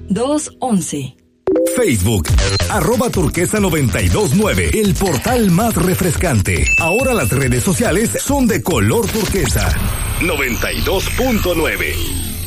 211. Facebook, @turquesa929, el portal más refrescante. Ahora las redes sociales son de color turquesa. 92.9.